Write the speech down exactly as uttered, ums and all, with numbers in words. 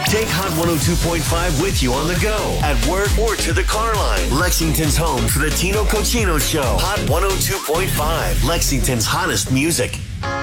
Take Hot one oh two point five with you on the go, at work, or to the car line. Lexington's home for the Tino Cochino Show. Hot one oh two point five, Lexington's hottest music.